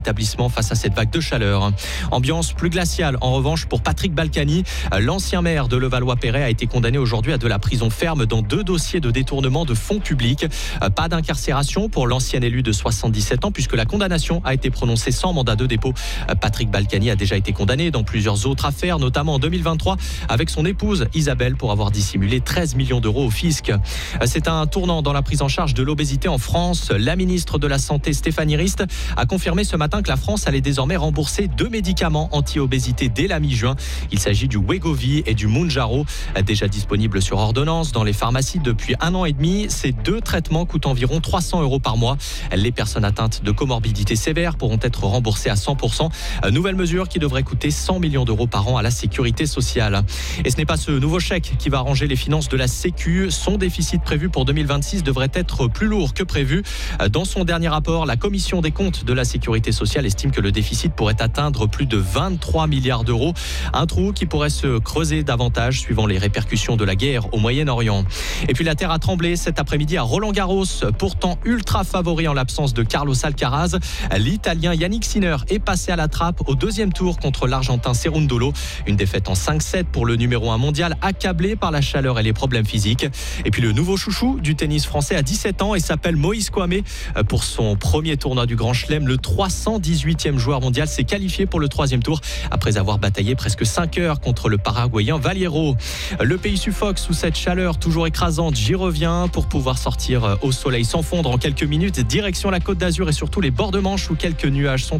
Établissement face à cette vague de chaleur. Ambiance plus glaciale en revanche pour Patrick Balkany. L'ancien maire de Levallois-Perret a été condamné aujourd'hui à de la prison ferme dans 2 dossiers de détournement de fonds publics. Pas d'incarcération pour l'ancien élu de 77 ans puisque la condamnation a été prononcée sans mandat de dépôt. Patrick Balkany a déjà été condamné dans plusieurs autres affaires, notamment en 2023 avec son épouse Isabelle pour avoir dissimulé 13 millions d'euros au fisc. C'est un tournant dans la prise en charge de l'obésité en France. La ministre de la Santé Stéphanie Rist a confirmé ce matin que la France allait désormais rembourser 2 médicaments anti-obésité dès la mi-juin. Il s'agit du Wegovy et du Mounjaro, déjà disponibles sur ordonnance dans les pharmacies depuis 1 an et demi. Ces 2 traitements coûtent environ 300 € par mois. Les personnes atteintes de comorbidités sévères pourront être remboursées à 100%. Nouvelle mesure qui devrait coûter 100 millions d'euros par an à la sécurité sociale. Et ce n'est pas ce nouveau chèque qui va arranger les finances de la Sécu. Son déficit prévu pour 2026 devrait être plus lourd que prévu. Dans son dernier rapport, la commission des comptes de la sécurité sociale estime que le déficit pourrait atteindre plus de 23 milliards d'euros. Un trou qui pourrait se creuser davantage suivant les répercussions de la guerre au Moyen-Orient. Et puis la terre a tremblé cet après-midi à Roland-Garros, pourtant ultra favori en l'absence de Carlos Alcaraz. L'Italien Yannick Sinner est passé à la trappe au 2e tour contre l'Argentin Cerundolo. Une défaite en 5-7 pour le numéro 1 mondial, accablé par la chaleur et les problèmes physiques. Et puis le nouveau chouchou du tennis français a 17 ans et s'appelle Moïse Kouamé. Pour son premier tournoi du Grand Chelem, le 318e joueur mondial s'est qualifié pour le 3e tour après avoir bataillé presque 5 heures contre le Paraguayen Valero. Le pays suffoque sous cette chaleur toujours écrasante. J'y reviens pour pouvoir sortir au soleil sans fondre en quelques minutes. Direction la Côte d'Azur et surtout les bords de Manche où quelques nuages sont